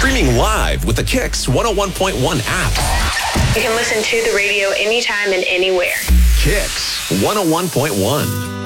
Streaming live with the Kicks 101.1 app. You can listen to the radio anytime and anywhere. Kicks 101.1.